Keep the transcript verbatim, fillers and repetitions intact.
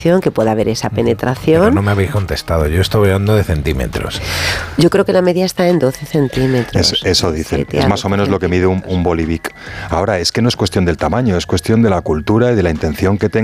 que pueda haber esa penetración. Pero no me habéis contestado, yo estoy hablando de centímetros. Yo creo que la media está en doce centímetros. Es, eso dicen, es más o menos lo que mide un, un bolivic. Ahora, es que no es cuestión del tamaño, es cuestión de la cultura y de la intención que tenga